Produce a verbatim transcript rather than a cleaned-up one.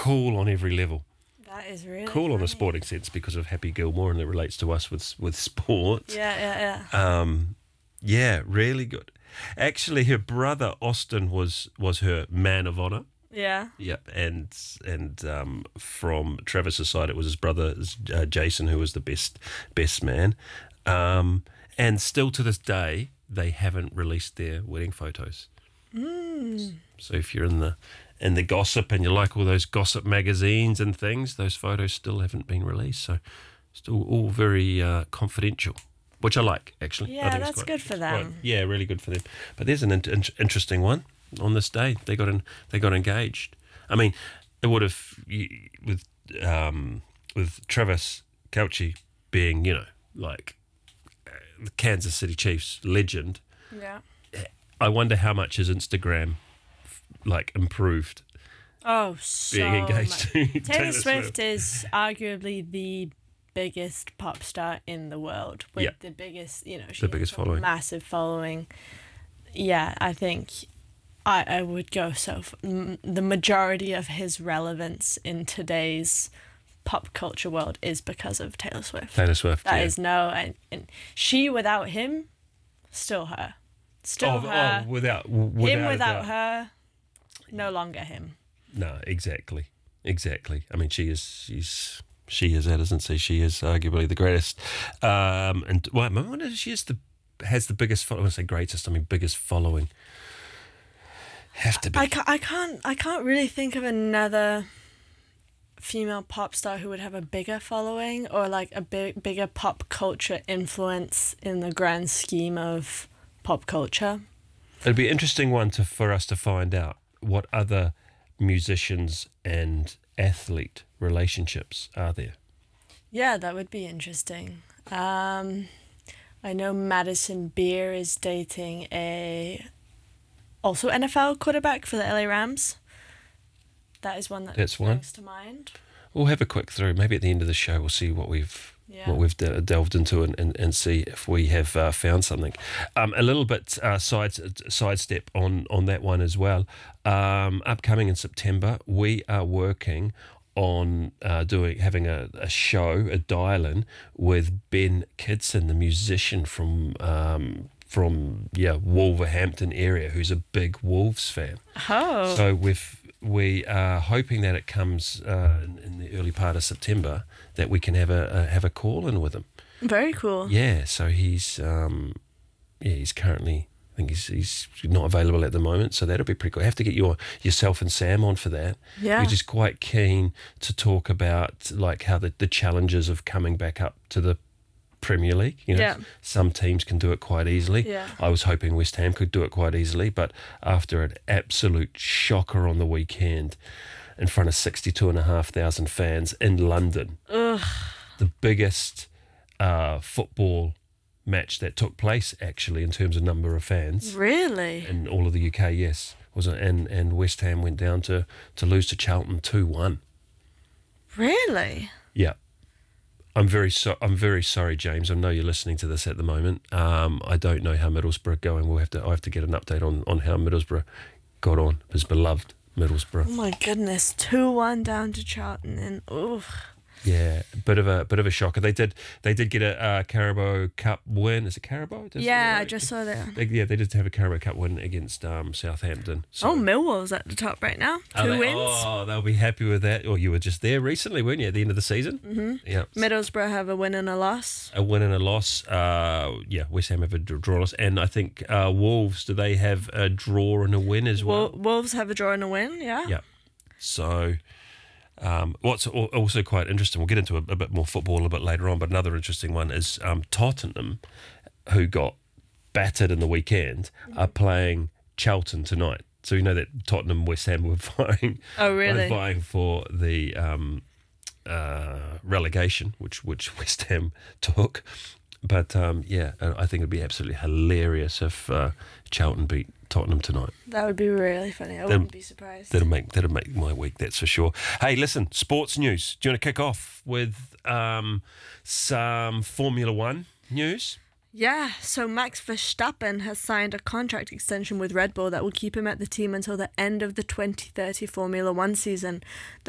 cool on every level. That is really Cool funny. on a sporting sense because of Happy Gilmore, and it relates to us with with sports. Yeah, yeah, yeah. Um, yeah, really good. Actually, her brother Austin was was her man of honor. Yeah. Yep, and and um, from Travis's side, it was his brother uh, Jason who was the best best man. Um, and still to this day, they haven't released their wedding photos. Mm. So if you're in the in the gossip and you like all those gossip magazines and things, those photos still haven't been released. So still all very uh, confidential, which I like, actually. I Yeah, think it's that's quite- good for it's quite- them. yeah, really good for them. But there's an in- in- interesting one on this day. They got in, they got engaged. I mean, it would have you- with um, with Travis Kelce being, you know, like uh, the Kansas City Chiefs legend. Yeah. I wonder how much his Instagram like improved Oh, so being engaged much. to Taylor Swift is arguably the biggest pop star in the world with Yeah. the biggest, you know, she The has biggest a following. massive following. Yeah, I think I, I would go so. F- m- the majority of his relevance in today's pop culture world is because of Taylor Swift. Taylor Swift. That yeah. is no, and, and she without him, still her, still oh, her. oh, without, without him a without doubt. her, no longer him. No, exactly, exactly. I mean, she is, she's, she is that, isn't she? She is arguably the greatest. Um, and well, I wonder if she is the has the biggest following. When I say greatest, I mean biggest following. Have to be. I can't, I can't, I can't really think of another female pop star who would have a bigger following or like a big, bigger pop culture influence in the grand scheme of pop culture. It'd be an interesting one to for us to find out what other musicians and athlete relationships are there. Yeah, that would be interesting. Um, I know Madison Beer is dating a also N F L quarterback for the L A Rams. That is one that That's one. comes to mind. We'll have a quick through. Maybe at the end of the show, we'll see what we've Yeah. what we've de- delved into and, and, and see if we have uh, found something. Um, a little bit uh, side sidestep on on that one as well. Um, upcoming in September, we are working on uh, doing having a, a show, a dial-in with Ben Kidson, the musician from um, from yeah Wolverhampton area, who's a big Wolves fan. Oh. So we've we are hoping that it comes uh, in, in the early part of September that we can have a, a have a call in with him. Very cool. Yeah, so he's um, yeah he's currently I think he's he's not available at the moment, so that'll be pretty cool. I have to get your yourself and Sam on for that. Yeah. We're just quite keen to talk about like how the, the challenges of coming back up to the Premier League. You know, Yeah. some teams can do it quite easily. Yeah. I was hoping West Ham could do it quite easily, but after an absolute shocker on the weekend in front of sixty-two and a half thousand fans in London, Ugh. the biggest uh, football match that took place actually in terms of number of fans Really? in all of the U K, yes. Was it, and, and West Ham went down to, to lose to Charlton two one. Really? Yeah. I'm very so I'm very sorry, James. I know you're listening to this at the moment. Um, I don't know how Middlesbrough are going. We'll have to I have to get an update on, on how Middlesbrough got on. His beloved Middlesbrough. Oh my goodness. two one down to Charlton and oof. Yeah, bit of a bit of a shocker. They did they did get a uh, Carabao Cup win. Is it Carabao? Does Yeah, it, I just saw that. They, yeah, they did have a Carabao Cup win against um, Southampton. So- Oh, Millwall's at the top right now. Are Two they- wins. Oh, they'll be happy with that. Or you were just there recently, weren't you? At the end of the season. Mm-hmm. Yeah. Middlesbrough have a win and a loss. A win and a loss. Uh, yeah, West Ham have a d- draw loss, and I think uh, Wolves. Do they have a draw and a win as well? Wol- Wolves have a draw and a win, yeah? Yeah. So, um, what's al- also quite interesting, we'll get into a, a bit more football a bit later on, but another interesting one is um, Tottenham, who got battered in the weekend, are playing Charlton tonight. So you know that Tottenham, West Ham were vying, Oh, were really? vying for the um, uh, relegation, which which West Ham took. But um, yeah, I think it'd be absolutely hilarious if uh, Charlton beat Tottenham tonight. That would be really funny. I wouldn't be surprised. That'll make that'll make my week, that's for sure. Hey, listen, sports news. Do you want to kick off with um, some Formula One news? Yeah, so Max Verstappen has signed a contract extension with Red Bull that will keep him at the team until the end of the twenty thirty Formula One season.